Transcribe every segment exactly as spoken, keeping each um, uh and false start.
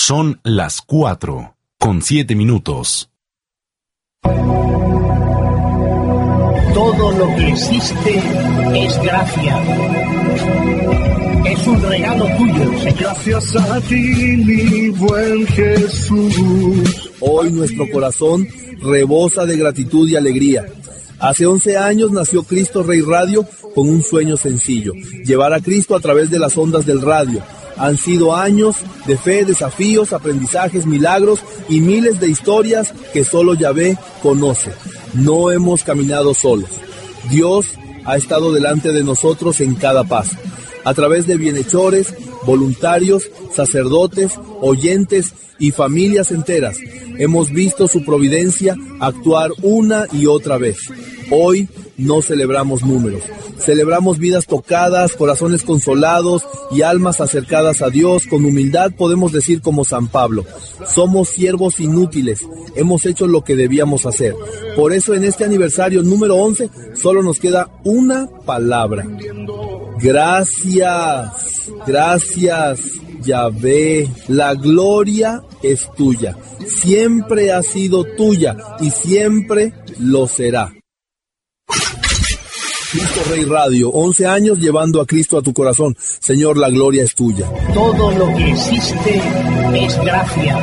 Son las cuatro, con siete minutos. Todo lo que existe es gracia. Es un regalo tuyo, Señor. Gracias a ti, mi buen Jesús. Hoy nuestro corazón rebosa de gratitud y alegría. Hace once años nació Cristo Rey Radio con un sueño sencillo: llevar a Cristo a través de las ondas del radio. Han sido años de fe, desafíos, aprendizajes, milagros y miles de historias que solo Yahvé conoce. No hemos caminado solos. Dios ha estado delante de nosotros en cada paso. A través de bienhechores, voluntarios, sacerdotes, oyentes y familias enteras, hemos visto su providencia actuar una y otra vez. Hoy no celebramos números, celebramos vidas tocadas, corazones consolados y almas acercadas a Dios. Con humildad podemos decir como San Pablo: somos siervos inútiles, hemos hecho lo que debíamos hacer. Por eso en este aniversario número once solo nos queda una palabra: gracias, gracias, Yahvé. La gloria es tuya, siempre ha sido tuya y siempre lo será. Cristo Rey Radio, once años llevando a Cristo a tu corazón. Señor, la gloria es tuya. Todo lo que existe es gracia.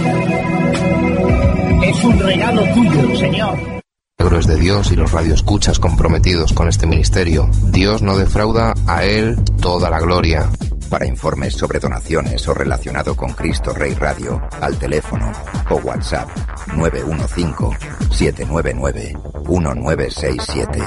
Es un regalo tuyo, Señor. Milagros de Dios y los radioescuchas comprometidos con este ministerio. Dios no defrauda, a Él toda la gloria. Para informes sobre donaciones o relacionado con Cristo Rey Radio, al teléfono o WhatsApp nueve uno cinco, siete nueve nueve, uno nueve seis siete.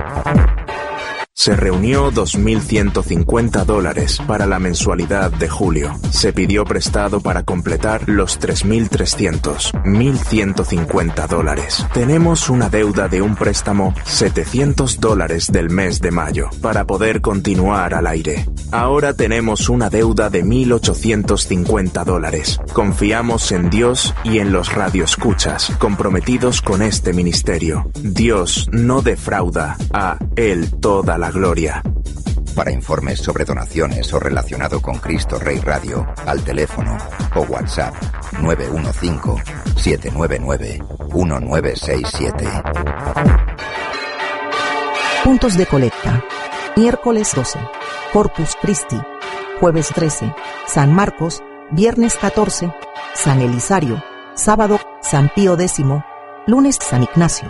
Se reunió dos mil ciento cincuenta dólares para la mensualidad de julio. Se pidió prestado para completar los tres mil trescientos, mil ciento cincuenta dólares. Tenemos una deuda de un préstamo setecientos dólares del mes de mayo para poder continuar al aire. Ahora tenemos una deuda de mil ochocientos cincuenta dólares. Confiamos en Dios y en los radioescuchas comprometidos con este ministerio. Dios no defrauda, a Él toda la gloria. Para informes sobre donaciones o relacionado con Cristo Rey Radio, al teléfono o WhatsApp nueve uno cinco, siete nueve nueve, uno nueve seis siete. Puntos de colecta: miércoles doce, Corpus Christi; jueves trece, San Marcos; viernes catorce, San Elisario; sábado, San Pío X; lunes, San Ignacio.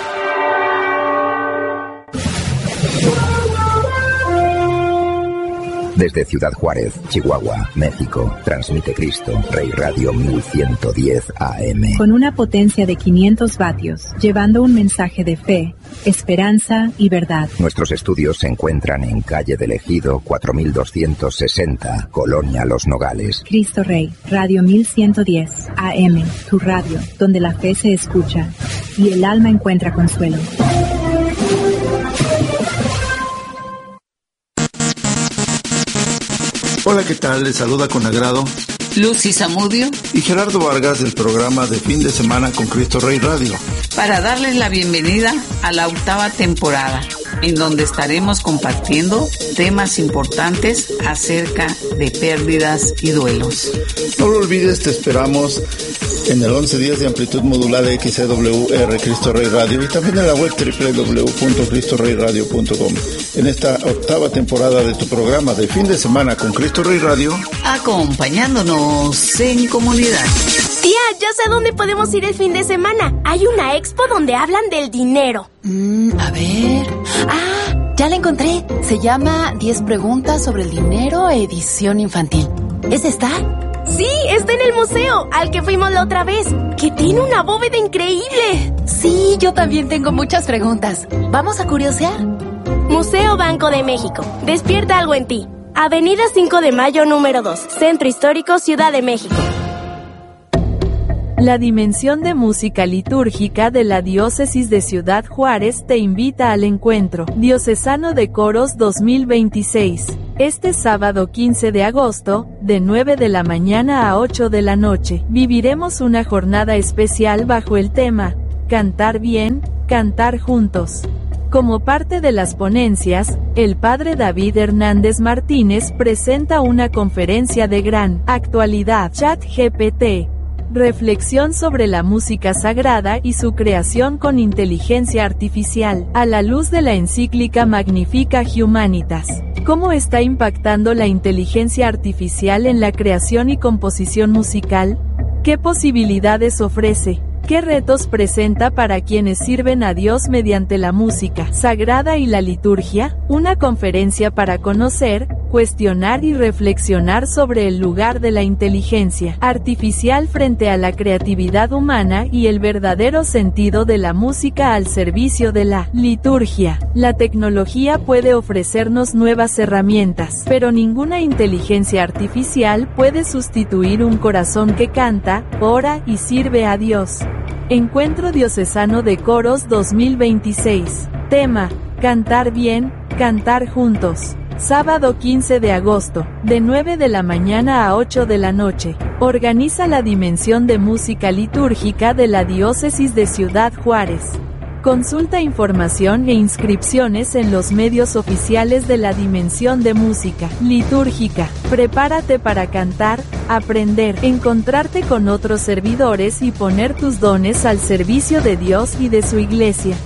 Desde Ciudad Juárez, Chihuahua, México, transmite Cristo Rey Radio mil ciento diez A M. Con una potencia de quinientos vatios, llevando un mensaje de fe, esperanza y verdad. Nuestros estudios se encuentran en calle del Ejido cuatro mil doscientos sesenta, Colonia Los Nogales. Cristo Rey, Radio mil ciento diez A M, tu radio, donde la fe se escucha y el alma encuentra consuelo. Hola, ¿qué tal? Les saluda con agrado Lucy Zamudio y Gerardo Vargas del programa de fin de semana con Cristo Rey Radio, para darles la bienvenida a la octava temporada, en donde estaremos compartiendo temas importantes acerca de pérdidas y duelos. No lo olvides, te esperamos en el once días de amplitud modulada X C W R Cristo Rey Radio y también en la web doble u doble u doble u punto cristo rey radio punto com. En esta octava temporada de tu programa de fin de semana con Cristo Rey Radio, acompañándonos en comunidad. Tía, ya sé dónde podemos ir el fin de semana. Hay una expo donde hablan del dinero. Mm, a ver... Ah, ya la encontré. Se llama diez preguntas sobre el dinero, edición infantil. ¿Es esta? Sí, está en el museo, al que fuimos la otra vez, que tiene una bóveda increíble. Sí, yo también tengo muchas preguntas. ¿Vamos a curiosear? Museo Banco de México. Despierta algo en ti. Avenida cinco de Mayo, número dos, Centro Histórico, Ciudad de México. La Dimensión de Música Litúrgica de la Diócesis de Ciudad Juárez te invita al encuentro Diocesano de Coros dos mil veintiséis. Este sábado quince de agosto, de nueve de la mañana a ocho de la noche, viviremos una jornada especial bajo el tema Cantar bien, cantar juntos. Como parte de las ponencias, el padre David Hernández Martínez presenta una conferencia de gran actualidad, ChatGPT, reflexión sobre la música sagrada y su creación con inteligencia artificial, a la luz de la encíclica Magnifica Humanitas. ¿Cómo está impactando la inteligencia artificial en la creación y composición musical? ¿Qué posibilidades ofrece? ¿Qué retos presenta para quienes sirven a Dios mediante la música sagrada y la liturgia? Una conferencia para conocer, cuestionar y reflexionar sobre el lugar de la inteligencia artificial frente a la creatividad humana y el verdadero sentido de la música al servicio de la liturgia. La tecnología puede ofrecernos nuevas herramientas, pero ninguna inteligencia artificial puede sustituir un corazón que canta, ora y sirve a Dios. Encuentro Diocesano de Coros dos mil veintiséis. Tema: Cantar bien, cantar juntos. Sábado quince de agosto, de nueve de la mañana a ocho de la noche. Organiza la Dimensión de Música Litúrgica de la Diócesis de Ciudad Juárez. Consulta información e inscripciones en los medios oficiales de la Dimensión de Música Litúrgica. Prepárate para cantar, aprender, encontrarte con otros servidores y poner tus dones al servicio de Dios y de su Iglesia.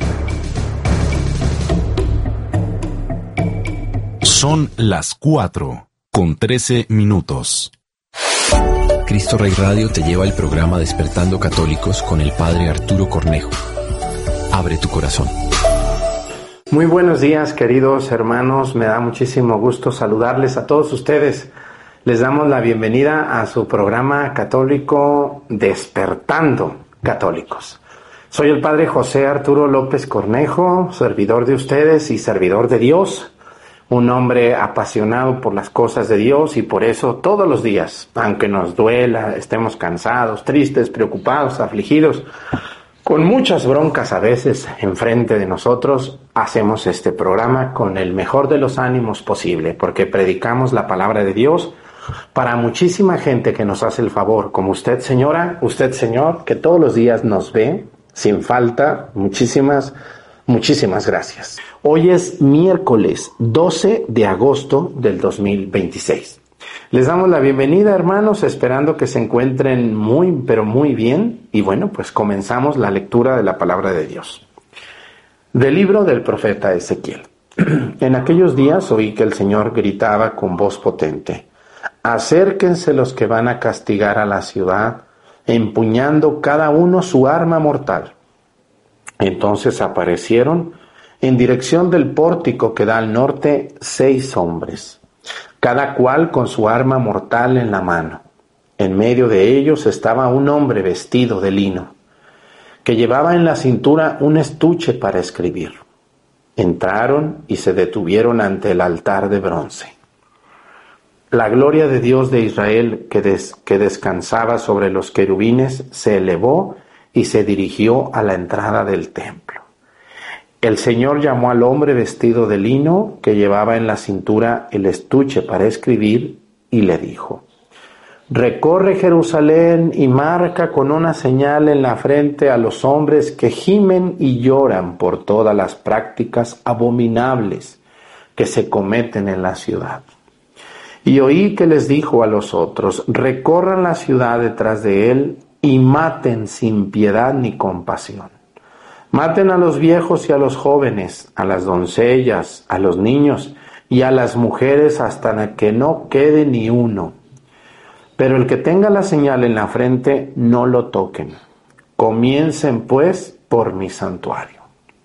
Son las cuatro, con trece minutos. Cristo Rey Radio te lleva el programa Despertando Católicos con el Padre Arturo Cornejo. Abre tu corazón. Muy buenos días, queridos hermanos. Me da muchísimo gusto saludarles a todos ustedes. Les damos la bienvenida a su programa católico Despertando Católicos. Soy el Padre José Arturo López Cornejo, servidor de ustedes y servidor de Dios. Un hombre apasionado por las cosas de Dios y por eso todos los días, aunque nos duela, estemos cansados, tristes, preocupados, afligidos, con muchas broncas a veces enfrente de nosotros, hacemos este programa con el mejor de los ánimos posible, porque predicamos la palabra de Dios para muchísima gente que nos hace el favor, como usted, señora, usted, señor, que todos los días nos ve sin falta. Muchísimas, muchísimas gracias. Hoy es miércoles doce de agosto del dos mil veintiséis. Les damos la bienvenida, hermanos, esperando que se encuentren muy, pero muy bien. Y bueno, pues comenzamos la lectura de la palabra de Dios. Del libro del profeta Ezequiel. En aquellos días oí que el Señor gritaba con voz potente: acérquense los que van a castigar a la ciudad, empuñando cada uno su arma mortal. Entonces aparecieron en dirección del pórtico que da al norte seis hombres, cada cual con su arma mortal en la mano. En medio de ellos estaba un hombre vestido de lino, que llevaba en la cintura un estuche para escribir. Entraron y se detuvieron ante el altar de bronce. La gloria de Dios de Israel, que, des, que descansaba sobre los querubines, se elevó y se dirigió a la entrada del templo. El Señor llamó al hombre vestido de lino que llevaba en la cintura el estuche para escribir y le dijo: recorre Jerusalén y marca con una señal en la frente a los hombres que gimen y lloran por todas las prácticas abominables que se cometen en la ciudad. Y oí que les dijo a los otros: recorran la ciudad detrás de él y maten sin piedad ni compasión. Maten a los viejos y a los jóvenes, a las doncellas, a los niños y a las mujeres hasta que no quede ni uno. Pero el que tenga la señal en la frente, no lo toquen. Comiencen pues por mi santuario.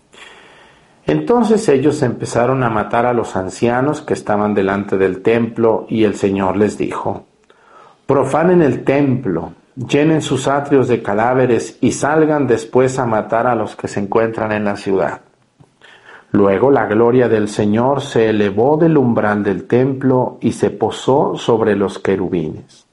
Entonces ellos empezaron a matar a los ancianos que estaban delante del templo, y el Señor les dijo: profanen el templo, llenen sus atrios de cadáveres y salgan después a matar a los que se encuentran en la ciudad. Luego la gloria del Señor se elevó del umbral del templo y se posó sobre los querubines.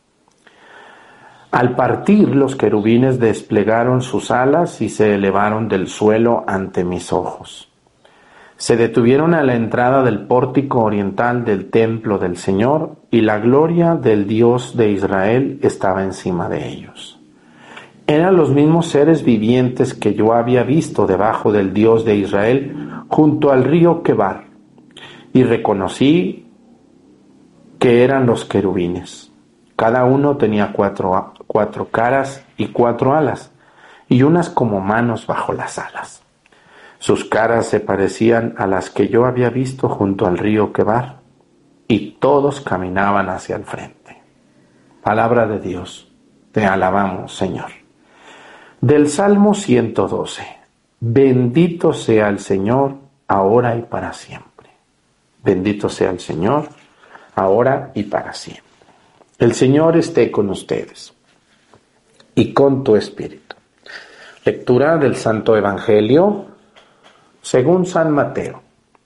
Al partir, los querubines desplegaron sus alas y se elevaron del suelo ante mis ojos. Se detuvieron a la entrada del pórtico oriental del templo del Señor, y la gloria del Dios de Israel estaba encima de ellos. Eran los mismos seres vivientes que yo había visto debajo del Dios de Israel junto al río Quebar, y reconocí que eran los querubines. Cada uno tenía cuatro, cuatro caras y cuatro alas, y unas como manos bajo las alas. Sus caras se parecían a las que yo había visto junto al río Quebar, y todos caminaban hacia el frente. Palabra de Dios, te alabamos, Señor. Del Salmo ciento doce. Bendito sea el Señor, ahora y para siempre. Bendito sea el Señor, ahora y para siempre. El Señor esté con ustedes y con tu espíritu. Lectura del Santo Evangelio según San Mateo.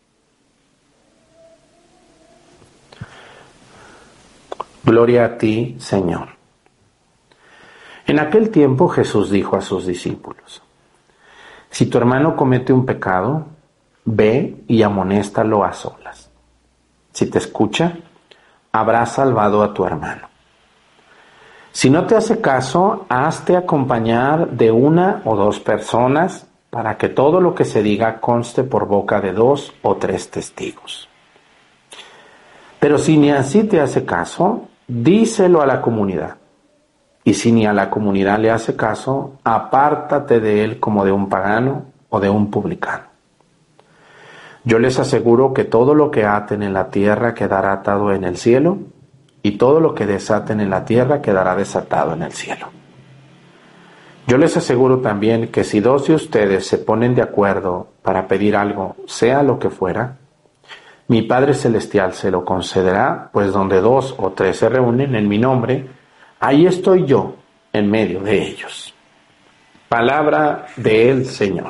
Gloria a ti, Señor. En aquel tiempo Jesús dijo a sus discípulos: si tu hermano comete un pecado, ve y amonéstalo a solas. Si te escucha, habrás salvado a tu hermano. Si no te hace caso, hazte acompañar de una o dos personas para que todo lo que se diga conste por boca de dos o tres testigos. Pero si ni así te hace caso, díselo a la comunidad. Y si ni a la comunidad le hace caso, apártate de él como de un pagano o de un publicano. Yo les aseguro que todo lo que aten en la tierra quedará atado en el cielo, y todo lo que desaten en la tierra quedará desatado en el cielo. Yo les aseguro también que si dos de ustedes se ponen de acuerdo para pedir algo, sea lo que fuera, mi Padre Celestial se lo concederá, pues donde dos o tres se reúnen en mi nombre, ahí estoy yo en medio de ellos. Palabra del Señor.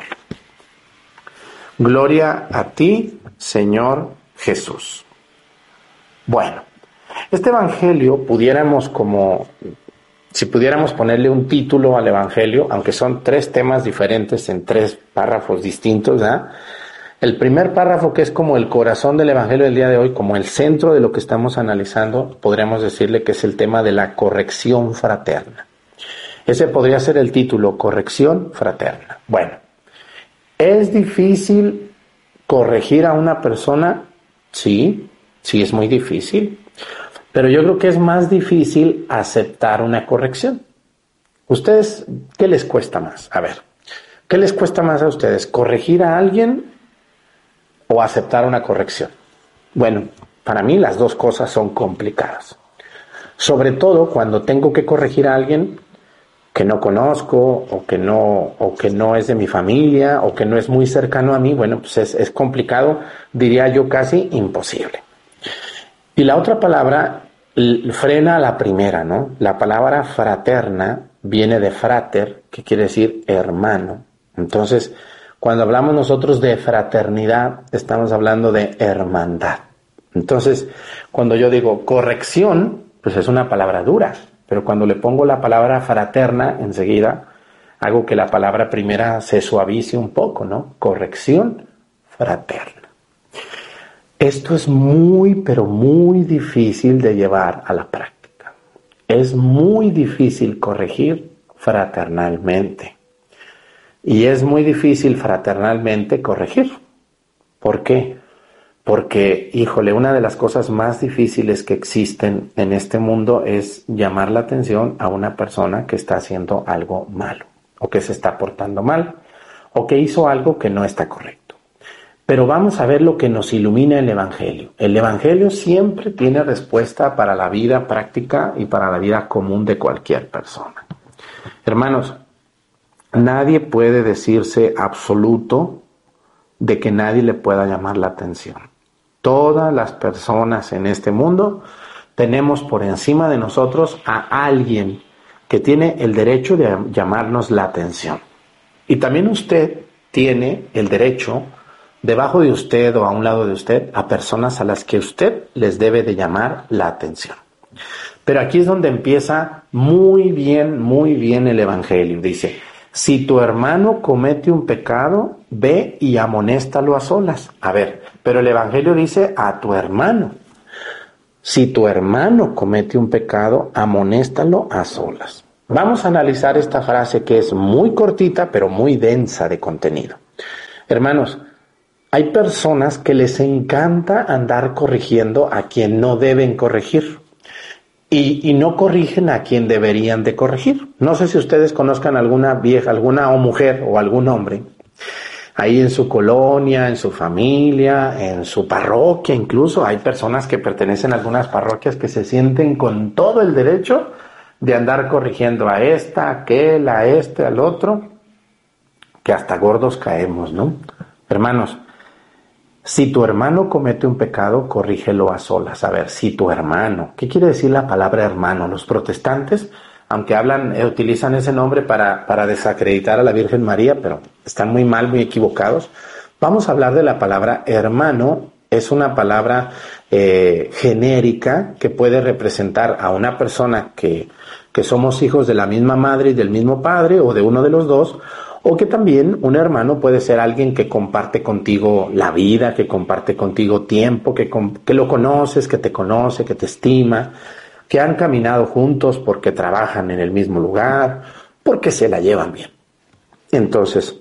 Gloria a ti, Señor Jesús. Bueno, este evangelio pudiéramos como, si pudiéramos ponerle un título al evangelio, aunque son tres temas diferentes en tres párrafos distintos, ¿verdad? El primer párrafo, que es como el corazón del evangelio del día de hoy, como el centro de lo que estamos analizando, podríamos decirle que es el tema de la corrección fraterna. Ese podría ser el título, corrección fraterna. Bueno, ¿es difícil corregir a una persona? Sí, sí es muy difícil, pero yo creo que es más difícil aceptar una corrección. ¿Ustedes qué les cuesta más? A ver, ¿qué les cuesta más a ustedes? ¿Corregir a alguien o aceptar una corrección? Bueno, para mí las dos cosas son complicadas. Sobre todo cuando tengo que corregir a alguien que no conozco o que no, o que no es de mi familia o que no es muy cercano a mí. Bueno, pues es, es complicado, diría yo casi imposible. Y la otra palabra frena a la primera, ¿no? La palabra fraterna viene de frater, que quiere decir hermano. Entonces, cuando hablamos nosotros de fraternidad, estamos hablando de hermandad. Entonces, cuando yo digo corrección, pues es una palabra dura, pero cuando le pongo la palabra fraterna, enseguida hago que la palabra primera se suavice un poco, ¿no? Corrección fraterna. Esto es muy, pero muy difícil de llevar a la práctica. Es muy difícil corregir fraternalmente. Y es muy difícil fraternalmente corregir. ¿Por qué? Porque, híjole, una de las cosas más difíciles que existen en este mundo es llamar la atención a una persona que está haciendo algo malo, o que se está portando mal, o que hizo algo que no está correcto. Pero vamos a ver lo que nos ilumina el Evangelio. El Evangelio siempre tiene respuesta para la vida práctica y para la vida común de cualquier persona. Hermanos, nadie puede decirse absoluto de que nadie le pueda llamar la atención. Todas las personas en este mundo tenemos por encima de nosotros a alguien que tiene el derecho de llamarnos la atención. Y también usted tiene el derecho, debajo de usted o a un lado de usted, a personas a las que usted les debe de llamar la atención. Pero aquí es donde empieza muy bien, muy bien el Evangelio. Dice: si tu hermano comete un pecado, ve y amonéstalo a solas. A ver, pero el Evangelio dice a tu hermano. Si tu hermano comete un pecado, amonéstalo a solas. Vamos a analizar esta frase que es muy cortita, pero muy densa de contenido. Hermanos, hay personas que les encanta andar corrigiendo a quien no deben corregir y, y no corrigen a quien deberían de corregir. No sé si ustedes conozcan alguna vieja, alguna o mujer o algún hombre ahí en su colonia, en su familia, en su parroquia. Incluso hay personas que pertenecen a algunas parroquias que se sienten con todo el derecho de andar corrigiendo a esta, a aquel, a este, al otro, que hasta gordos caemos, ¿no? Hermanos, si tu hermano comete un pecado, corrígelo a solas. A ver, si tu hermano, ¿qué quiere decir la palabra hermano? Los protestantes, aunque hablan, eh, utilizan ese nombre para, para desacreditar a la Virgen María, pero están muy mal, muy equivocados. Vamos a hablar de la palabra hermano. Es una palabra eh, genérica que puede representar a una persona que, que somos hijos de la misma madre y del mismo padre, o de uno de los dos, o que también un hermano puede ser alguien que comparte contigo la vida, que comparte contigo tiempo, que, que lo conoces, que te conoce, que te estima, que han caminado juntos porque trabajan en el mismo lugar, porque se la llevan bien. Entonces,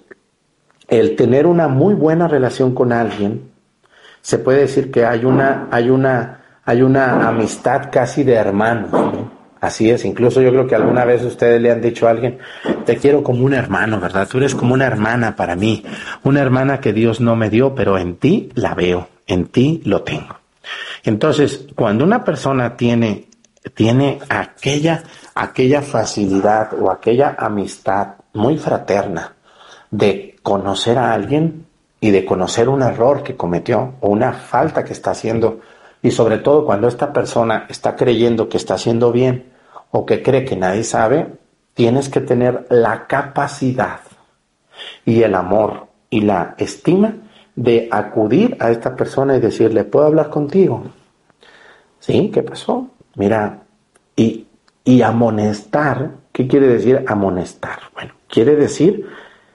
el tener una muy buena relación con alguien, se puede decir que hay una, hay una, hay una amistad casi de hermanos, ¿no? Así es, incluso yo creo que alguna vez ustedes le han dicho a alguien, te quiero como un hermano, ¿verdad? Tú eres como una hermana para mí, una hermana que Dios no me dio, pero en ti la veo, en ti lo tengo. Entonces, cuando una persona tiene, tiene aquella, aquella facilidad o aquella amistad muy fraterna de conocer a alguien y de conocer un error que cometió o una falta que está haciendo, y sobre todo cuando esta persona está creyendo que está haciendo bien o que cree que nadie sabe, tienes que tener la capacidad y el amor y la estima de acudir a esta persona y decirle, ¿puedo hablar contigo? ¿Sí? ¿Qué pasó? Mira, y, y amonestar, ¿qué quiere decir amonestar? Bueno, quiere decir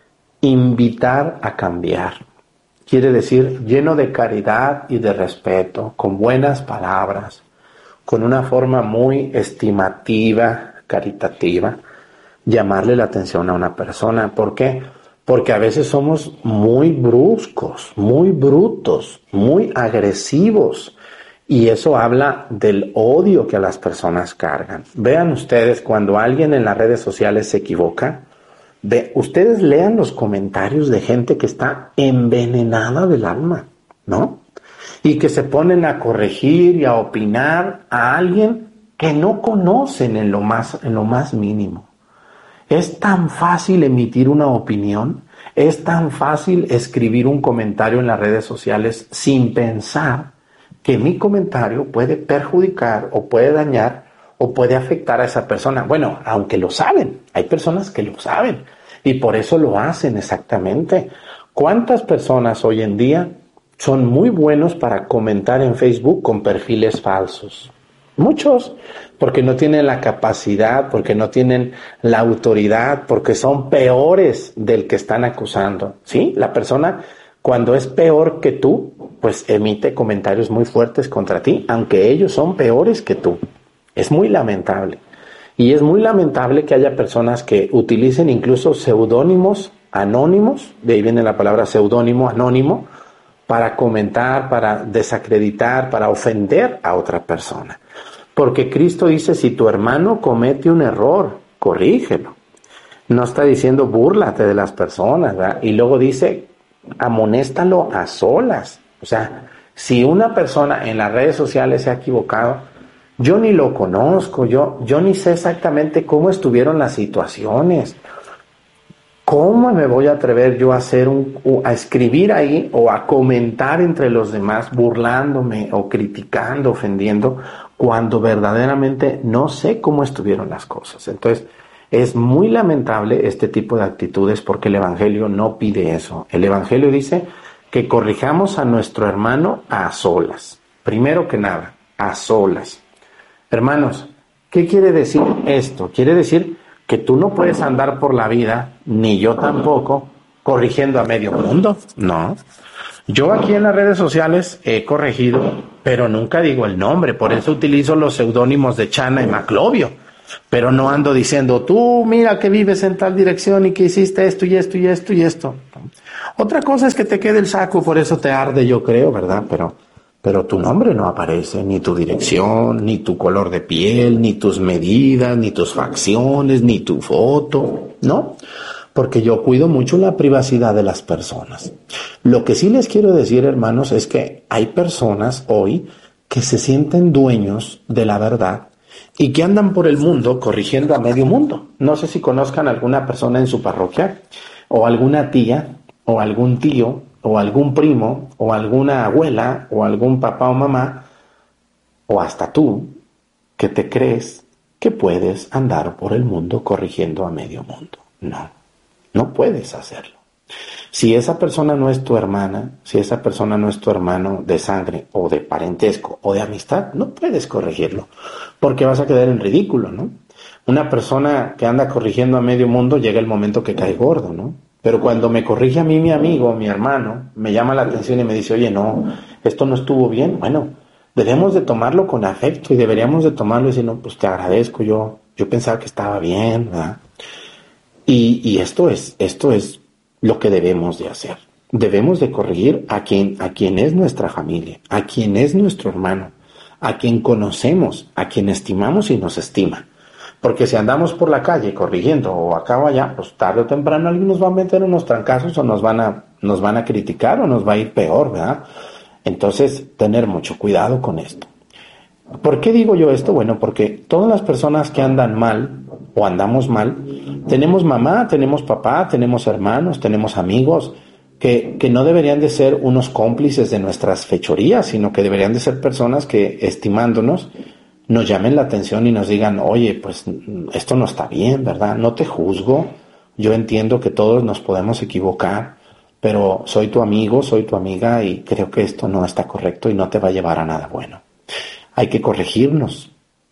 invitar a cambiar. Quiere decir lleno de caridad y de respeto, con buenas palabras, con una forma muy estimativa, caritativa, llamarle la atención a una persona. ¿Por qué? Porque a veces somos muy bruscos, muy brutos, muy agresivos, y eso habla del odio que a las personas cargan. Vean ustedes, cuando alguien en las redes sociales se equivoca, ve, ustedes lean los comentarios de gente que está envenenada del alma, ¿no? Y que se ponen a corregir y a opinar a alguien que no conocen en lo más, en lo más mínimo. Es tan fácil emitir una opinión, es tan fácil escribir un comentario en las redes sociales sin pensar que mi comentario puede perjudicar o puede dañar o puede afectar a esa persona. Bueno, aunque lo saben, hay personas que lo saben y por eso lo hacen exactamente. ¿Cuántas personas hoy en día son muy buenos para comentar en Facebook con perfiles falsos? Muchos, porque no tienen la capacidad, porque no tienen la autoridad, porque son peores del que están acusando, ¿sí? La persona, cuando es peor que tú, pues emite comentarios muy fuertes contra ti, aunque ellos son peores que tú. Es muy lamentable. Y es muy lamentable que haya personas que utilicen incluso seudónimos anónimos, de ahí viene la palabra seudónimo, anónimo, para comentar, para desacreditar, para ofender a otra persona. Porque Cristo dice, si tu hermano comete un error, corrígelo. No está diciendo búrlate de las personas, ¿verdad? Y luego dice, amonéstalo a solas. O sea, si una persona en las redes sociales se ha equivocado, yo ni lo conozco, yo, yo ni sé exactamente cómo estuvieron las situaciones. ¿Cómo me voy a atrever yo a hacer un, a escribir ahí o a comentar entre los demás burlándome o criticando, ofendiendo, cuando verdaderamente no sé cómo estuvieron las cosas? Entonces, es muy lamentable este tipo de actitudes porque el Evangelio no pide eso. El Evangelio dice que corrijamos a nuestro hermano a solas. Primero que nada, a solas. Hermanos, ¿qué quiere decir esto? Quiere decir que tú no puedes andar por la vida, ni yo tampoco, corrigiendo a medio mundo. No. Yo aquí en las redes sociales he corregido, pero nunca digo el nombre. Por eso utilizo los seudónimos de Chana y Maclovio. Pero no ando diciendo, tú mira que vives en tal dirección y que hiciste esto y esto y esto y esto. Otra cosa es que te quede el saco, por eso te arde, yo creo, ¿verdad? Pero, pero tu nombre no aparece, ni tu dirección, ni tu color de piel, ni tus medidas, ni tus facciones, ni tu foto, ¿no? Porque yo cuido mucho la privacidad de las personas. Lo que sí les quiero decir, hermanos, es que hay personas hoy que se sienten dueños de la verdad y que andan por el mundo corrigiendo a medio mundo. No sé si conozcan alguna persona en su parroquia, o alguna tía, o algún tío, o algún primo, o alguna abuela, o algún papá o mamá, o hasta tú, que te crees que puedes andar por el mundo corrigiendo a medio mundo. No. No puedes hacerlo. Si esa persona no es tu hermana, si esa persona no es tu hermano de sangre o de parentesco o de amistad, no puedes corregirlo, porque vas a quedar en ridículo, ¿no? Una persona que anda corrigiendo a medio mundo llega el momento que cae gordo, ¿no? Pero cuando me corrige a mí mi amigo, mi hermano, me llama la atención y me dice, oye, no, esto no estuvo bien, bueno, debemos de tomarlo con afecto y deberíamos de tomarlo y decir, no, pues te agradezco, yo, yo pensaba que estaba bien, ¿verdad? Y, y esto es, esto es lo que debemos de hacer. Debemos de corregir a quien, a quien es nuestra familia, a quien es nuestro hermano, a quien conocemos, a quien estimamos y nos estima. Porque si andamos por la calle corrigiendo o acá o allá, pues tarde o temprano alguien nos va a meter unos trancazos o nos van a, nos van a criticar o nos va a ir peor, ¿verdad? Entonces, tener mucho cuidado con esto. ¿Por qué digo yo esto? Bueno, porque todas las personas que andan mal o andamos mal, tenemos mamá, tenemos papá, tenemos hermanos, tenemos amigos, que, que no deberían de ser unos cómplices de nuestras fechorías, sino que deberían de ser personas que, estimándonos, nos llamen la atención y nos digan, oye, pues esto no está bien, ¿verdad? No te juzgo, yo entiendo que todos nos podemos equivocar, pero soy tu amigo, soy tu amiga y creo que esto no está correcto y no te va a llevar a nada bueno. Hay que corregirnos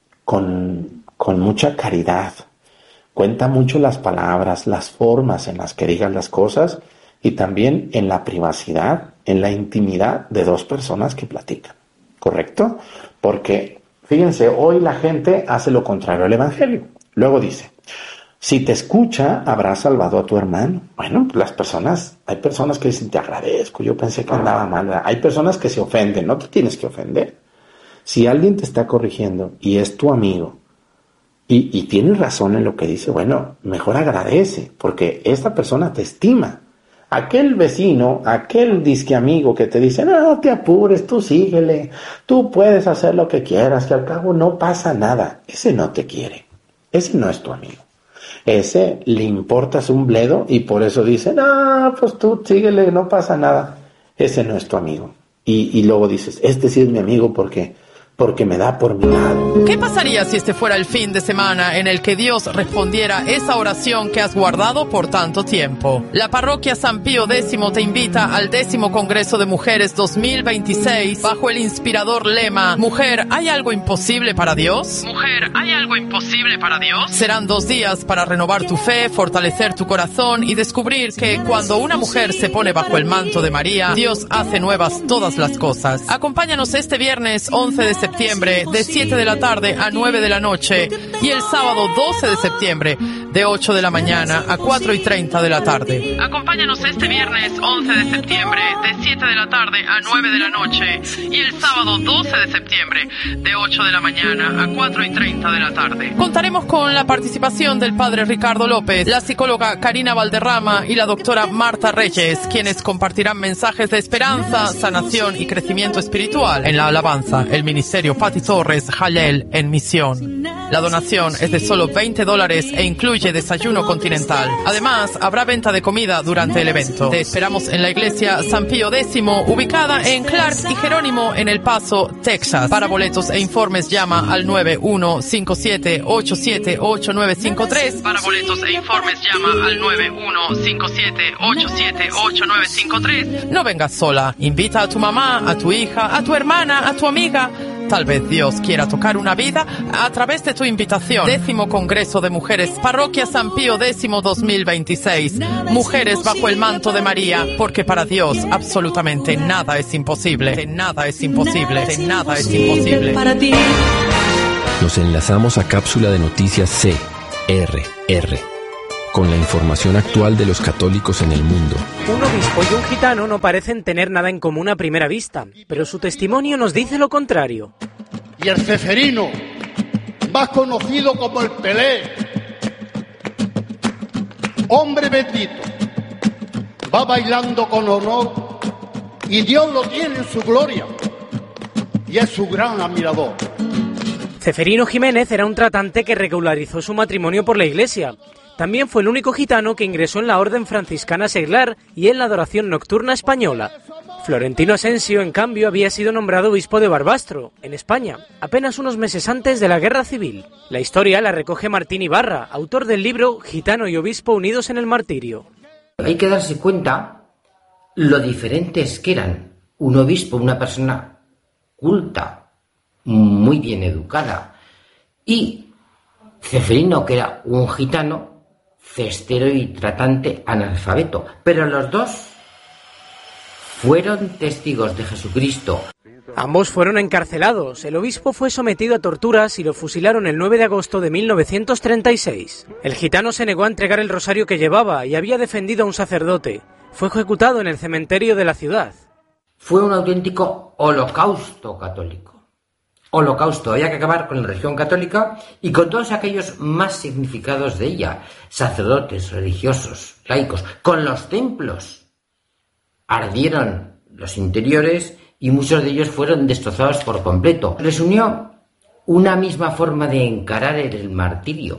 con, con mucha caridad. Cuenta mucho las palabras, las formas en las que digas las cosas y también en la privacidad, en la intimidad de dos personas que platican. ¿Correcto? Porque, fíjense, hoy la gente hace lo contrario al Evangelio. Luego dice, si te escucha, habrás salvado a tu hermano. Bueno, las personas, hay personas que dicen, te agradezco, yo pensé que andaba mal. Hay personas que se ofenden, no te tienes que ofender. Si alguien te está corrigiendo y es tu amigo y, y tienes razón en lo que dice, bueno, mejor agradece, porque esta persona te estima. Aquel vecino, aquel disque amigo que te dice, no, no te apures, tú síguele, tú puedes hacer lo que quieras, que al cabo no pasa nada. Ese no te quiere, ese no es tu amigo. Ese le importas un bledo y por eso dice, no, pues tú síguele, no pasa nada. Ese no es tu amigo. Y, y luego dices, este sí es mi amigo porque... porque me da por mi lado. ¿Qué pasaría si este fuera el fin de semana en el que Dios respondiera esa oración que has guardado por tanto tiempo? La parroquia San Pío X te invita al décimo Congreso de Mujeres dos mil veintiséis bajo el inspirador lema Mujer, ¿hay algo imposible para Dios? Mujer, ¿hay algo imposible para Dios? Serán dos días para renovar tu fe, fortalecer tu corazón y descubrir que cuando una mujer se pone bajo el manto de María, Dios hace nuevas todas las cosas. Acompáñanos este viernes once de septiembre septiembre de siete de la tarde a nueve de la noche y el sábado doce de septiembre de ocho de la mañana a cuatro y treinta de la tarde. Acompáñanos este viernes once de septiembre de siete de la tarde a nueve de la noche y el sábado doce de septiembre de ocho de la mañana a cuatro y treinta de la tarde. Contaremos con la participación del padre Ricardo López, la psicóloga Karina Valderrama y la doctora Marta Reyes, quienes compartirán mensajes de esperanza, sanación y crecimiento espiritual en la alabanza, el ministerio Pati Torres Jalel en misión. La donación es de solo veinte dólares e incluye desayuno continental. Además, habrá venta de comida durante el evento. Te esperamos en la iglesia San Pío X, ubicada en Clark y Jerónimo en El Paso, Texas. Para boletos e informes llama al nueve uno cinco siete ocho siete ocho nueve cinco tres. Para boletos e informes llama al nueve uno cinco siete ocho siete ocho nueve cinco tres. No vengas sola. Invita a tu mamá, a tu hija, a tu hermana, a tu amiga. Tal vez Dios quiera tocar una vida a través de tu invitación. Décimo Congreso de Mujeres, Parroquia San Pío X dos mil veintiséis. Mujeres bajo el manto de María, porque para Dios absolutamente nada es imposible. Nada es imposible. Nada es imposible. Para ti. Nos enlazamos a cápsula de noticias C R R, con la información actual de los católicos en el mundo. Un obispo y un gitano no parecen tener nada en común a primera vista, pero su testimonio nos dice lo contrario. Y el ceferino, más conocido como el Pelé, hombre bendito, va bailando con honor y Dios lo tiene en su gloria y es su gran admirador. Ceferino Jiménez era un tratante que regularizó su matrimonio por la Iglesia. También fue el único gitano que ingresó en la Orden Franciscana Seglar y en la adoración nocturna española. Florentino Asensio, en cambio, había sido nombrado obispo de Barbastro, en España, apenas unos meses antes de la Guerra Civil. La historia la recoge Martín Ibarra, autor del libro Gitano y Obispo unidos en el martirio. Hay que darse cuenta lo diferentes que eran. Un obispo, una persona culta, muy bien educada, y Ceferino, que era un gitano, cestero y tratante analfabeto. Pero los dos fueron testigos de Jesucristo. Ambos fueron encarcelados. El obispo fue sometido a torturas y lo fusilaron el nueve de agosto de mil novecientos treinta y seis. El gitano se negó a entregar el rosario que llevaba y había defendido a un sacerdote. Fue ejecutado en el cementerio de la ciudad. Fue un auténtico holocausto católico. Holocausto, había que acabar con la religión católica y con todos aquellos más significados de ella, sacerdotes, religiosos, laicos, con los templos. Ardieron los interiores y muchos de ellos fueron destrozados por completo. Les unió una misma forma de encarar el martirio,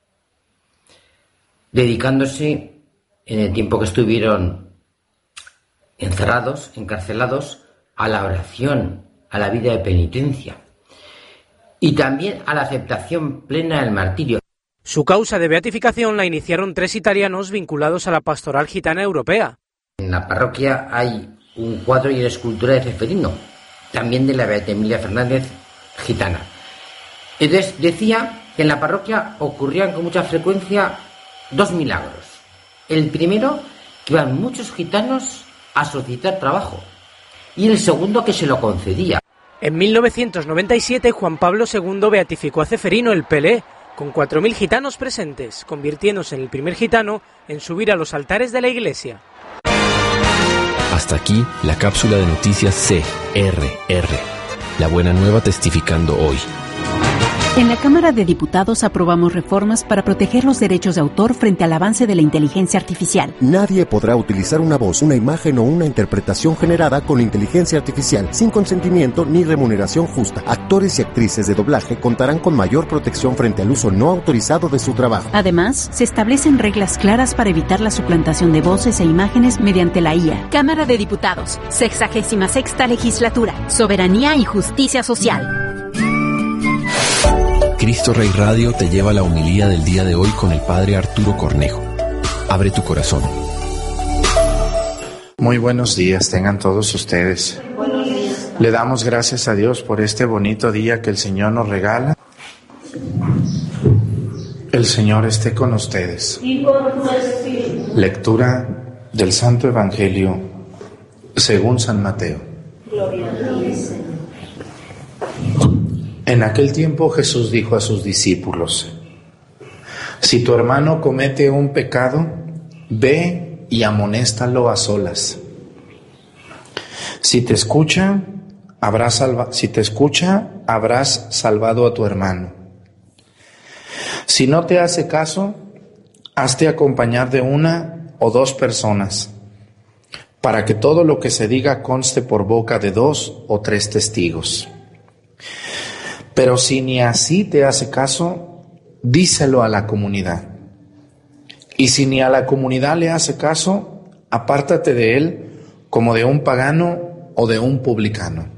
dedicándose, en el tiempo que estuvieron encerrados, encarcelados, a la oración, a la vida de penitencia y también a la aceptación plena del martirio. Su causa de beatificación la iniciaron tres italianos vinculados a la pastoral gitana europea. En la parroquia hay un cuadro y una escultura de Ceferino, también de la Beata Emilia Fernández, gitana. Entonces decía que en la parroquia ocurrían con mucha frecuencia dos milagros. El primero, que iban muchos gitanos a solicitar trabajo, y el segundo, que se lo concedía. En mil novecientos noventa y siete, Juan Pablo segundo beatificó a Ceferino el Pelé, con cuatro mil gitanos presentes, convirtiéndose en el primer gitano en subir a los altares de la iglesia. Hasta aquí la cápsula de noticias C R R. La buena nueva testificando hoy. En la Cámara de Diputados aprobamos reformas para proteger los derechos de autor frente al avance de la inteligencia artificial. Nadie podrá utilizar una voz, una imagen o una interpretación generada con inteligencia artificial sin consentimiento ni remuneración justa. Actores y actrices de doblaje contarán con mayor protección frente al uso no autorizado de su trabajo. Además, se establecen reglas claras para evitar la suplantación de voces e imágenes mediante la I A. Cámara de Diputados, sexagésima sexta legislatura, soberanía y justicia social. Cristo Rey Radio te lleva la homilía del día de hoy con el Padre Arturo Cornejo. Abre tu corazón. Muy buenos días, tengan todos ustedes. Buenos días. Le damos gracias a Dios por este bonito día que el Señor nos regala. El Señor esté con ustedes. Y con tu espíritu. Lectura del Santo Evangelio según San Mateo. Gloria a ti, Señor. En aquel tiempo Jesús dijo a sus discípulos: si tu hermano comete un pecado, ve y amonéstalo a solas. Si te escucha, habrás salva- si te escucha, habrás salvado a tu hermano. Si no te hace caso, hazte acompañar de una o dos personas, para que todo lo que se diga conste por boca de dos o tres testigos. Pero si ni así te hace caso, díselo a la comunidad. Y si ni a la comunidad le hace caso, apártate de él como de un pagano o de un publicano.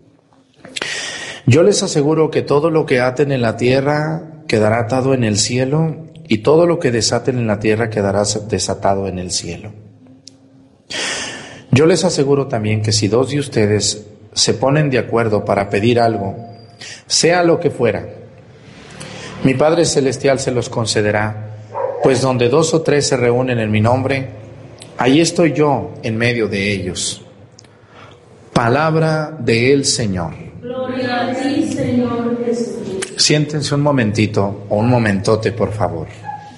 Yo les aseguro que todo lo que aten en la tierra quedará atado en el cielo, y todo lo que desaten en la tierra quedará desatado en el cielo. Yo les aseguro también que si dos de ustedes se ponen de acuerdo para pedir algo, sea lo que fuera, mi Padre Celestial se los concederá, pues donde dos o tres se reúnen en mi nombre, ahí estoy yo en medio de ellos. Palabra del Señor. Gloria a ti, Señor Jesús. Siéntense un momentito o un momentote, por favor.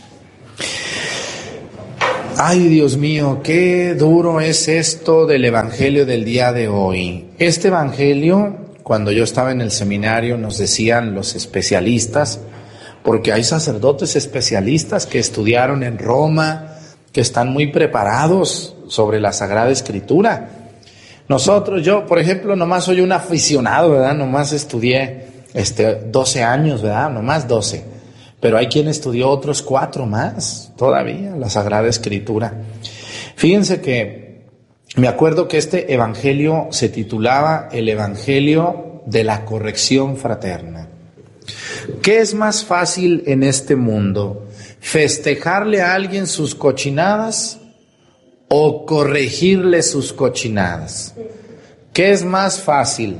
Ay, Dios mío, qué duro es esto del evangelio del día de hoy. Este evangelio, cuando yo estaba en el seminario, nos decían los especialistas, porque hay sacerdotes especialistas que estudiaron en Roma, que están muy preparados sobre la Sagrada Escritura. Nosotros, yo, por ejemplo, nomás soy un aficionado, ¿verdad? Nomás estudié este, doce años, ¿verdad? Nomás doce. Pero hay quien estudió otros cuatro más todavía, la Sagrada Escritura. Fíjense que me acuerdo que este evangelio se titulaba el Evangelio de la Corrección Fraterna. ¿Qué es más fácil en este mundo? ¿Festejarle a alguien sus cochinadas o corregirle sus cochinadas? ¿Qué es más fácil?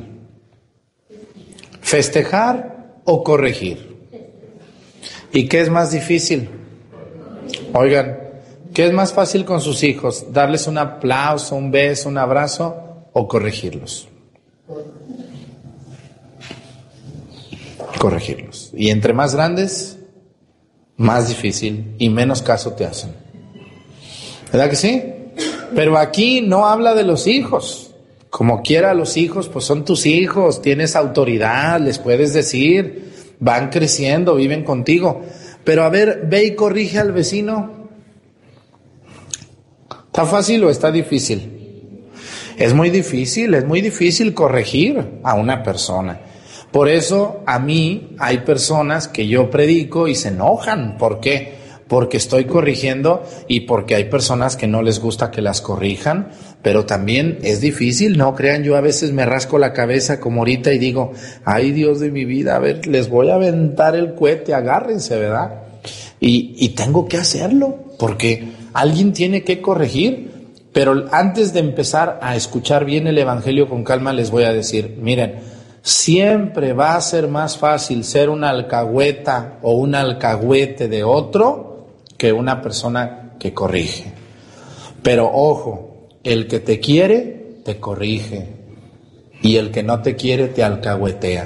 ¿Festejar o corregir? ¿Y qué es más difícil? Oigan, ¿qué es más fácil con sus hijos? ¿Darles un aplauso, un beso, un abrazo o corregirlos? Corregirlos. Y entre más grandes, más difícil y menos caso te hacen. ¿Verdad que sí? Pero aquí no habla de los hijos. Como quiera los hijos, pues son tus hijos, tienes autoridad, les puedes decir, van creciendo, viven contigo. Pero a ver, ve y corrige al vecino. ¿Está fácil o está difícil? Es muy difícil, es muy difícil corregir a una persona. Por eso a mí hay personas que yo predico y se enojan. ¿Por qué? Porque estoy corrigiendo y porque hay personas que no les gusta que las corrijan, pero también es difícil, no crean, yo a veces me rasco la cabeza como ahorita y digo, ay Dios de mi vida, a ver, les voy a aventar el cohete, agárrense, ¿verdad? Y, y tengo que hacerlo, porque alguien tiene que corregir, pero antes de empezar a escuchar bien el Evangelio con calma les voy a decir, miren, siempre va a ser más fácil ser una alcahueta o un alcahuete de otro que una persona que corrige. Pero ojo, el que te quiere, te corrige. Y el que no te quiere, te alcahuetea.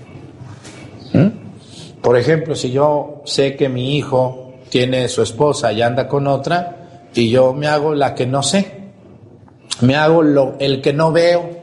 ¿Mm? Por ejemplo, si yo sé que mi hijo tiene su esposa y anda con otra, y yo me hago la que no sé, me hago lo, el que no veo,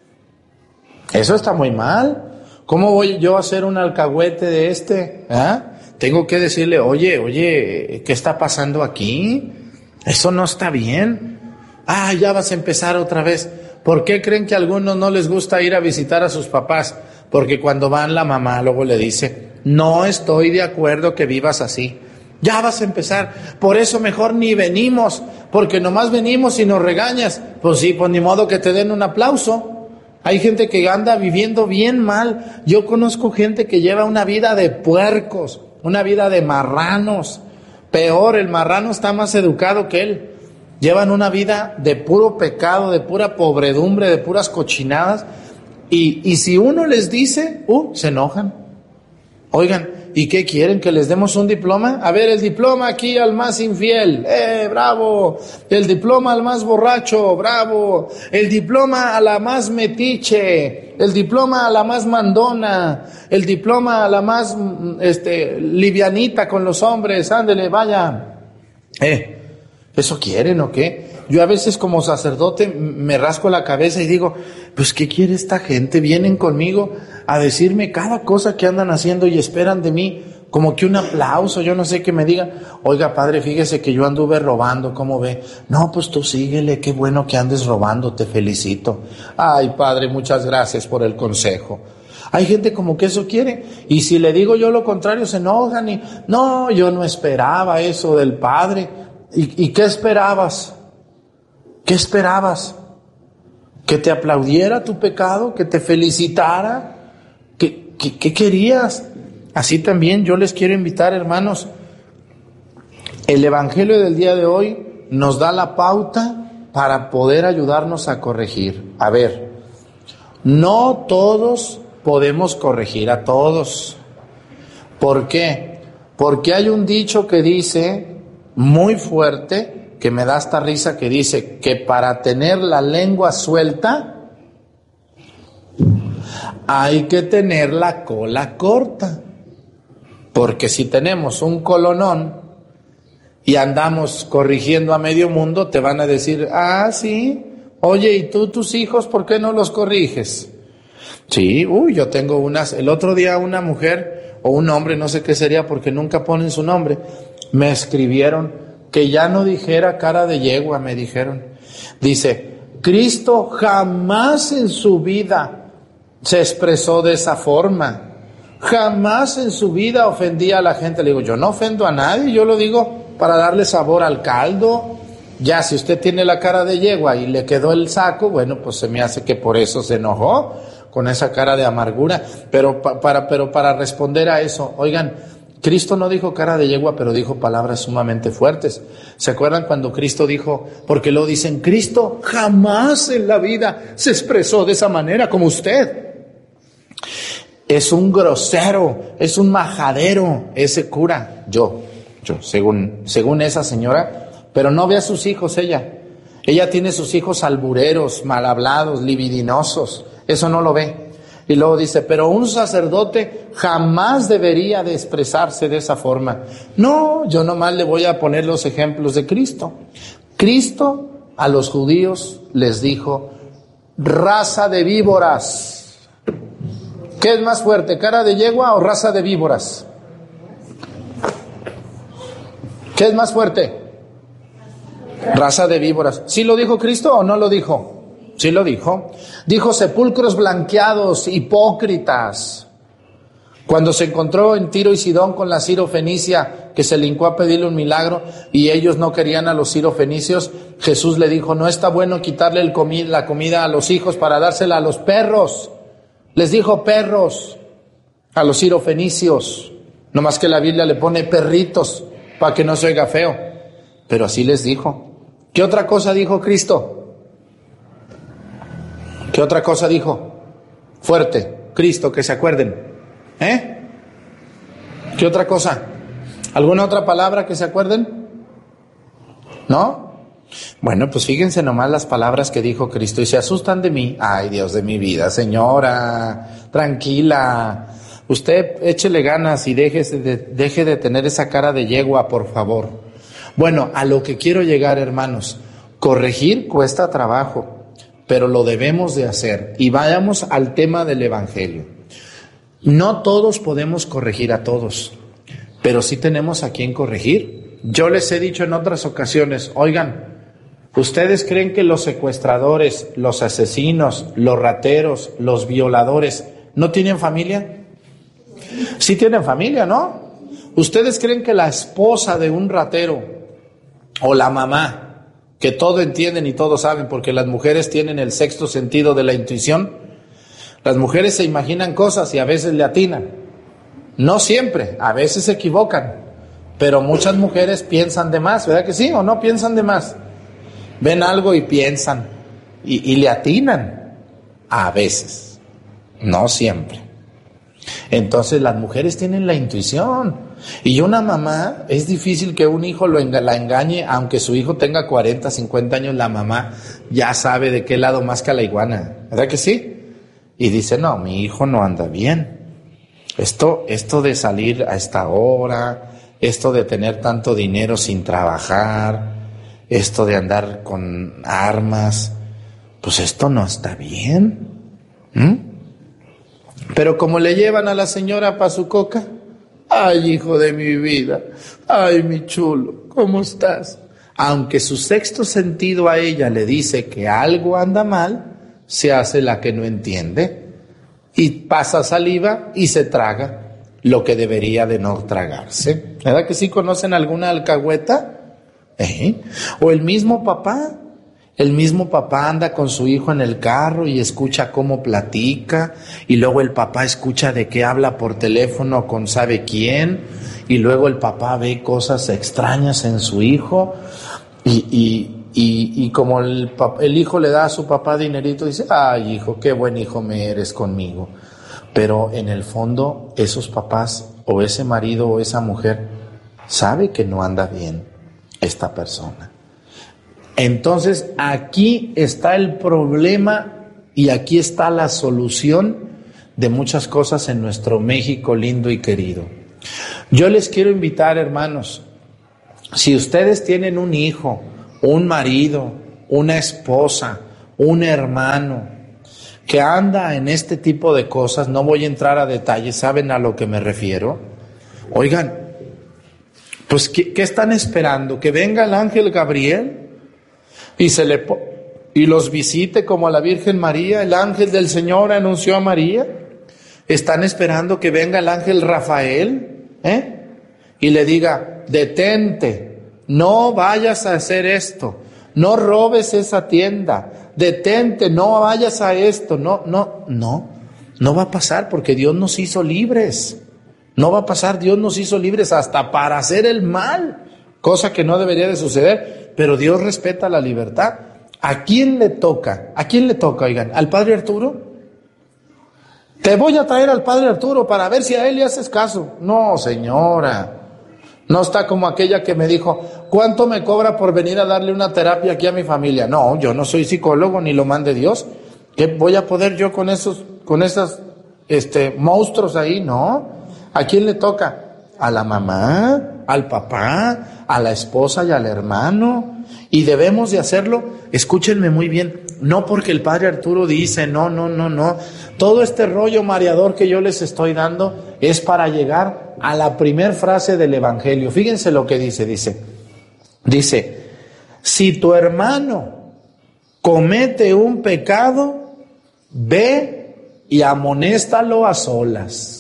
eso está muy mal. ¿Cómo voy yo a ser un alcahuete de este? ¿Ah? Tengo que decirle, oye, oye, ¿qué está pasando aquí? Eso no está bien. Ah, ya vas a empezar otra vez. ¿Por qué creen que a algunos no les gusta ir a visitar a sus papás? Porque cuando van la mamá luego le dice, no estoy de acuerdo que vivas así. Ya vas a empezar. Por eso mejor ni venimos, porque nomás venimos y nos regañas. Pues sí, pues ni modo que te den un aplauso. Hay gente que anda viviendo bien mal. Yo conozco gente que lleva una vida de puercos, una vida de marranos. Peor, el marrano está más educado que él. Llevan una vida de puro pecado, de pura pobredumbre, de puras cochinadas. Y, y si uno les dice, uh, se enojan. Oigan, ¿y qué quieren? ¿Que les demos un diploma? A ver, el diploma aquí al más infiel, ¡eh, bravo! El diploma al más borracho, ¡bravo! El diploma a la más metiche, el diploma a la más mandona, el diploma a la más, este, livianita con los hombres, ándele, vaya. Eh, ¿eso quieren o qué? Yo a veces como sacerdote me rasco la cabeza y digo, pues ¿qué quiere esta gente? Vienen conmigo a decirme cada cosa que andan haciendo y esperan de mí como que un aplauso, yo no sé, que me digan, oiga padre, fíjese que yo anduve robando, ¿cómo ve? No, pues tú síguele, qué bueno que andes robando, te felicito. Ay padre, muchas gracias por el consejo. Hay gente como que eso quiere, y si le digo yo lo contrario se enojan y, no, yo no esperaba eso del padre. ¿Y, y qué esperabas? ¿Qué esperabas? ¿Que te aplaudiera tu pecado? ¿Que te felicitara? ¿Qué, qué, qué querías? Así también yo les quiero invitar, hermanos. El Evangelio del día de hoy nos da la pauta para poder ayudarnos a corregir. A ver, no todos podemos corregir a todos. ¿Por qué? Porque hay un dicho que dice, muy fuerte, que me da hasta risa, que dice que para tener la lengua suelta hay que tener la cola corta. Porque si tenemos un colonón y andamos corrigiendo a medio mundo, te van a decir, ah, sí, oye, ¿y tú tus hijos por qué no los corriges? Sí, uy, yo tengo unas, el otro día una mujer o un hombre, no sé qué sería porque nunca ponen su nombre, me escribieron que ya no dijera cara de yegua, me dijeron. Dice, Cristo jamás en su vida se expresó de esa forma. Jamás en su vida ofendía a la gente. Le digo, yo no ofendo a nadie, yo lo digo para darle sabor al caldo. Ya, si usted tiene la cara de yegua y le quedó el saco, bueno, pues se me hace que por eso se enojó, con esa cara de amargura. Pero, pa, para, pero para responder a eso, oigan, Cristo no dijo cara de yegua, pero dijo palabras sumamente fuertes. ¿Se acuerdan cuando Cristo dijo, porque lo dicen, Cristo jamás en la vida se expresó de esa manera como usted? Es un grosero, es un majadero ese cura, yo, yo, según, según esa señora, pero no ve a sus hijos ella. Ella tiene sus hijos albureros, mal hablados, libidinosos, eso no lo ve. Y luego dice, pero un sacerdote jamás debería de expresarse de esa forma. No, yo nomás le voy a poner los ejemplos de Cristo. Cristo a los judíos les dijo, raza de víboras. ¿Qué es más fuerte, cara de yegua o raza de víboras? ¿Qué es más fuerte? Raza de víboras. ¿Sí lo dijo Cristo o no lo dijo? Sí lo dijo. Dijo sepulcros blanqueados, hipócritas. Cuando se encontró en Tiro y Sidón con la sirofenicia que se le hincó a pedirle un milagro y ellos no querían a los sirofenicios, Jesús le dijo, no está bueno quitarle el comi- la comida a los hijos para dársela a los perros. Les dijo perros a los sirofenicios, no más que la Biblia le pone perritos para que no se oiga feo, pero así les dijo. ¿Qué otra cosa dijo Cristo? ¿Qué otra cosa dijo? Fuerte, Cristo, que se acuerden. ¿Eh? ¿Qué otra cosa? ¿Alguna otra palabra que se acuerden? ¿No? Bueno, pues fíjense nomás las palabras que dijo Cristo y se asustan de mí. Ay, Dios de mi vida, señora, tranquila. Usted échele ganas y deje de, deje de tener esa cara de yegua, por favor. Bueno, a lo que quiero llegar, hermanos, corregir cuesta trabajo, pero lo debemos de hacer. Y vayamos al tema del Evangelio. No todos podemos corregir a todos, pero sí tenemos a quien corregir. Yo les he dicho en otras ocasiones, oigan, ¿ustedes creen que los secuestradores, los asesinos, los rateros, los violadores no tienen familia? Sí tienen familia, ¿no? ¿Ustedes creen que la esposa de un ratero o la mamá, que todo entienden y todo saben porque las mujeres tienen el sexto sentido de la intuición, las mujeres se imaginan cosas y a veces le atinan? No siempre, a veces se equivocan, pero muchas mujeres piensan de más, ¿verdad que sí? ¿O no piensan de más? Ven algo y piensan y, y le atinan a veces, no siempre. Entonces las mujeres tienen la intuición y una mamá, es difícil que un hijo lo enga- la engañe, aunque su hijo tenga cuarenta, cincuenta años, la mamá ya sabe de qué lado masca la iguana, ¿verdad que sí? Y dice, no, mi hijo no anda bien. Esto, esto de salir a esta hora, esto de tener tanto dinero sin trabajar, esto de andar con armas, pues esto no está bien. ¿Mm? Pero como le llevan a la señora pa' su coca, ay, hijo de mi vida, ay, mi chulo, ¿cómo estás? Aunque su sexto sentido a ella le dice que algo anda mal, se hace la que no entiende y pasa saliva y se traga lo que debería de no tragarse. ¿Verdad que sí conocen alguna alcahueta? ¿Eh? O el mismo papá, el mismo papá anda con su hijo en el carro y escucha cómo platica, y luego el papá escucha de qué habla por teléfono con sabe quién, y luego el papá ve cosas extrañas en su hijo, y, y, y, y como el, el hijo le da a su papá dinerito, dice, ay, hijo, qué buen hijo me eres conmigo. Pero en el fondo esos papás o ese marido o esa mujer sabe que no anda bien esta persona. Entonces aquí está el problema y aquí está la solución de muchas cosas en nuestro México lindo y querido. Yo les quiero invitar, hermanos, si ustedes tienen un hijo, un marido, una esposa, un hermano que anda en este tipo de cosas, no voy a entrar a detalles, ¿saben a lo que me refiero? Oigan, pues ¿qué, qué están esperando? ¿Que venga el ángel Gabriel y se le po- y los visite como a la Virgen María? El ángel del Señor anunció a María. ¿Están esperando que venga el ángel Rafael ¿eh? y le diga, detente, no vayas a hacer esto, no robes esa tienda, detente, no vayas a esto? No, no, no, no va a pasar, porque Dios nos hizo libres. No va a pasar, Dios nos hizo libres hasta para hacer el mal, cosa que no debería de suceder, pero Dios respeta la libertad. ¿A quién le toca? ¿A quién le toca, oigan? ¿Al Padre Arturo? Te voy a traer al Padre Arturo para ver si a él le haces caso. No, señora. No está como aquella que me dijo, ¿cuánto me cobra por venir a darle una terapia aquí a mi familia? No, yo no soy psicólogo ni lo mande Dios. ¿Qué voy a poder yo con esos, con esos este, monstruos ahí? No. ¿A quién le toca? A la mamá, al papá, a la esposa y al hermano. Y debemos de hacerlo, escúchenme muy bien, no porque el Padre Arturo dice, no, no, no, no. Todo este rollo mareador que yo les estoy dando es para llegar a la primer frase del Evangelio. Fíjense lo que dice, dice, dice, si tu hermano comete un pecado, ve y amonéstalo a solas.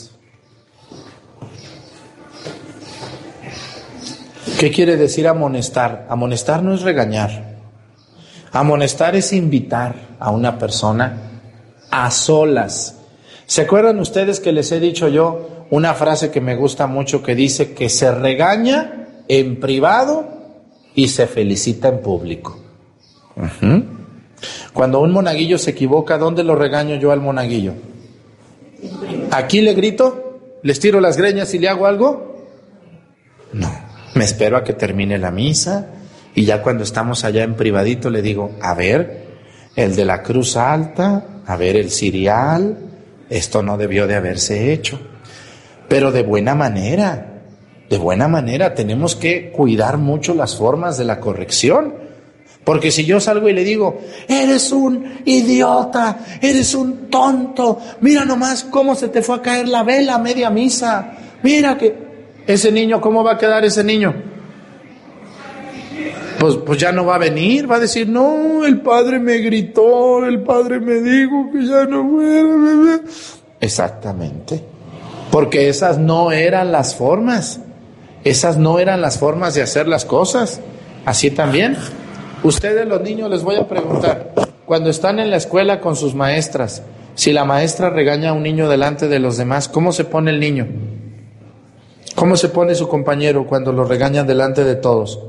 ¿Qué quiere decir amonestar? Amonestar no es regañar. Amonestar es invitar a una persona a solas. ¿Se acuerdan ustedes que les he dicho yo una frase que me gusta mucho que dice que se regaña en privado y se felicita en público? Uh-huh. Cuando un monaguillo se equivoca, ¿dónde lo regaño yo al monaguillo? ¿Aquí le grito? ¿Les tiro las greñas y le hago algo? No. Me espero a que termine la misa y ya cuando estamos allá en privadito le digo, a ver, el de la cruz alta, a ver el cirial, esto no debió de haberse hecho. Pero de buena manera, de buena manera, tenemos que cuidar mucho las formas de la corrección. Porque si yo salgo y le digo, eres un idiota, eres un tonto, mira nomás cómo se te fue a caer la vela a media misa, mira que... Ese niño, ¿cómo va a quedar ese niño? Pues, pues ya no va a venir, va a decir, no, el padre me gritó, el padre me dijo que ya no fuera. Exactamente. Porque esas no eran las formas. Esas no eran las formas de hacer las cosas. Así también. Ustedes los niños les voy a preguntar, cuando están en la escuela con sus maestras, si la maestra regaña a un niño delante de los demás, ¿cómo se pone el niño? ¿Cómo se pone su compañero cuando lo regañan delante de todos?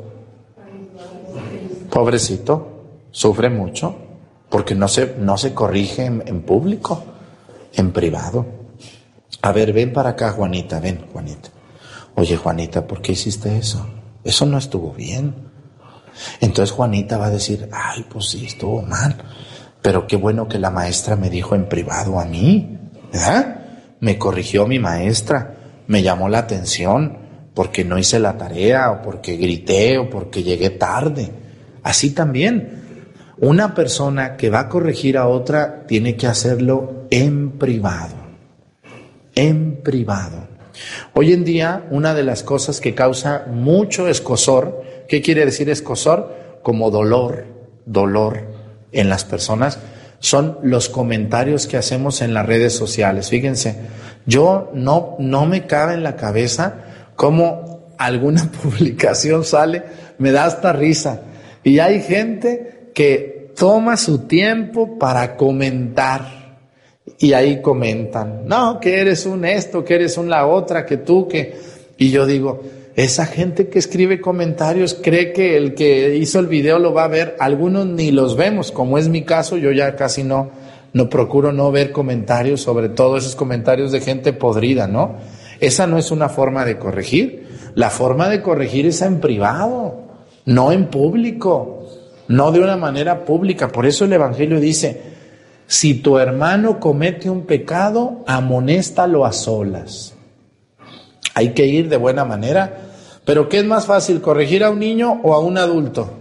Pobrecito, sufre mucho, porque no se, no se corrige en, en público, en privado. A ver, ven para acá, Juanita, ven, Juanita. Oye, Juanita, ¿por qué hiciste eso? Eso no estuvo bien. Entonces Juanita va a decir, ay, pues sí, estuvo mal, pero qué bueno que la maestra me dijo en privado a mí, ¿verdad? Me corrigió mi maestra. Me llamó la atención porque no hice la tarea o porque grité o porque llegué tarde. Así también, una persona que va a corregir a otra tiene que hacerlo en privado. En privado. Hoy en día, una de las cosas que causa mucho escozor, ¿qué quiere decir escozor? Como dolor, dolor en las personas, son los comentarios que hacemos en las redes sociales. Fíjense, yo no, no me cabe en la cabeza cómo alguna publicación sale, me da hasta risa. Y hay gente que toma su tiempo para comentar. Y ahí comentan, no, que eres un esto, que eres un la otra, que tú, que... Y yo digo, esa gente que escribe comentarios cree que el que hizo el video lo va a ver. Algunos ni los vemos, como es mi caso, yo ya casi no, no procuro no ver comentarios, sobre todo esos comentarios de gente podrida, ¿no? Esa no es una forma de corregir. La forma de corregir es en privado, no en público, no de una manera pública. Por eso el Evangelio dice, si tu hermano comete un pecado, amonéstalo a solas. Hay que ir de buena manera. Pero ¿qué es más fácil, corregir a un niño o a un adulto?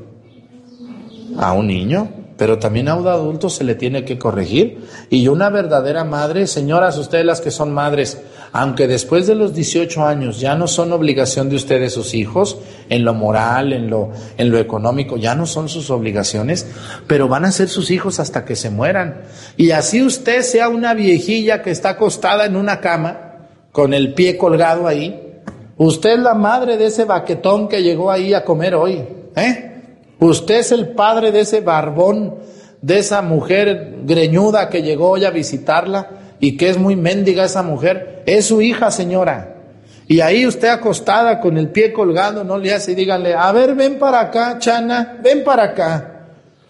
A un niño, pero también a un adulto se le tiene que corregir. Y una verdadera madre, señoras, ustedes las que son madres, aunque después de los dieciocho años ya no son obligación de ustedes sus hijos, en lo moral, en lo, en lo económico, ya no son sus obligaciones, pero van a ser sus hijos hasta que se mueran. Y así usted sea una viejilla que está acostada en una cama, con el pie colgado ahí, usted es la madre de ese baquetón que llegó ahí a comer hoy, ¿eh? Usted es el padre de ese barbón, de esa mujer greñuda que llegó hoy a visitarla y que es muy mendiga esa mujer. Es su hija, señora. Y ahí usted acostada con el pie colgado, no le hace y díganle, a ver, ven para acá, Chana, ven para acá.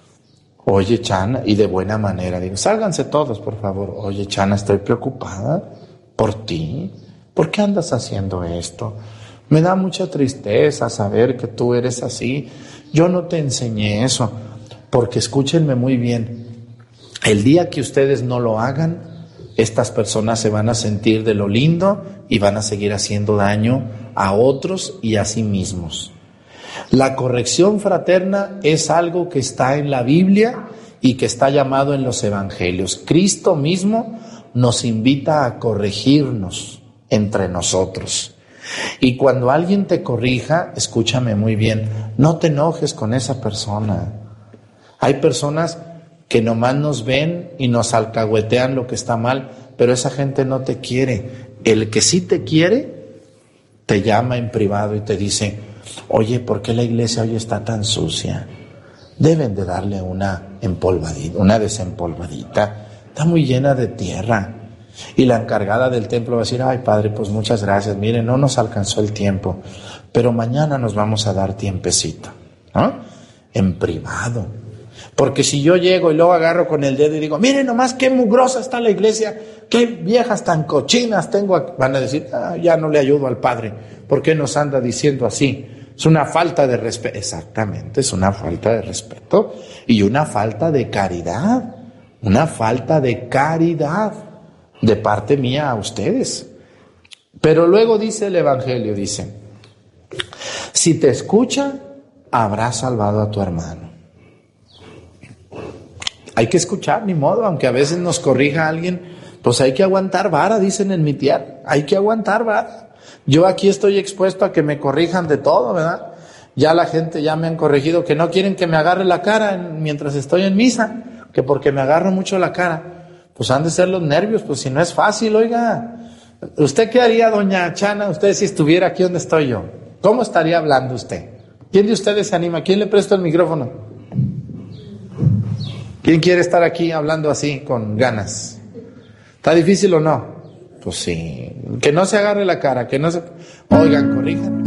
Oye, Chana, y de buena manera, digo, sálganse todos, por favor. Oye, Chana, estoy preocupada por ti. ¿Por qué andas haciendo esto? Me da mucha tristeza saber que tú eres así. Yo no te enseñé eso. Porque escúchenme muy bien. El día que ustedes no lo hagan, estas personas se van a sentir de lo lindo y van a seguir haciendo daño a otros y a sí mismos. La corrección fraterna es algo que está en la Biblia y que está llamado en los evangelios. Cristo mismo nos invita a corregirnos entre nosotros. Y cuando alguien te corrija, escúchame muy bien, no te enojes con esa persona. Hay personas que nomás nos ven y nos alcahuetean lo que está mal, pero esa gente no te quiere. El que sí te quiere, te llama en privado y te dice, oye, ¿por qué la iglesia hoy está tan sucia? Deben de darle una empolvadita, una desempolvadita. Está muy llena de tierra. Y la encargada del templo va a decir, ay, padre, pues muchas gracias, mire, no nos alcanzó el tiempo, pero mañana nos vamos a dar tiempecito, ¿no? En privado. Porque si yo llego y luego agarro con el dedo y digo, mire nomás qué mugrosa está la iglesia, qué viejas tan cochinas tengo aquí, van a decir, ah, ya no le ayudo al padre, ¿por qué nos anda diciendo así? Es una falta de respeto. Exactamente, es una falta de respeto y una falta de caridad, una falta de caridad de parte mía a ustedes. Pero luego dice el evangelio, dice, si te escucha, habrás salvado a tu hermano. Hay que escuchar, ni modo, aunque a veces nos corrija alguien, pues hay que aguantar vara, dicen en mi tierra, hay que aguantar vara. Yo aquí estoy expuesto a que me corrijan de todo, ¿verdad? Ya la gente ya me han corregido que no quieren que me agarre la cara mientras estoy en misa, que porque me agarro mucho la cara. Pues han de ser los nervios, pues si no es fácil, oiga. ¿Usted qué haría, doña Chana, usted si estuviera aquí donde estoy yo? ¿Cómo estaría hablando usted? ¿Quién de ustedes se anima? ¿Quién le presto el micrófono? ¿Quién quiere estar aquí hablando así, con ganas? ¿Está difícil o no? Pues sí. Que no se agarre la cara, que no se... Oigan, corrijan.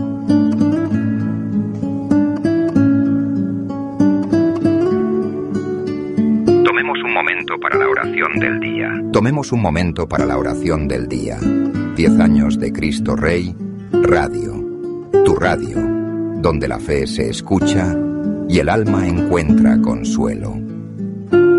Para la oración del día. Tomemos un momento para la oración del día. Diez años de Cristo Rey, radio. Tu radio, donde la fe se escucha y el alma encuentra consuelo.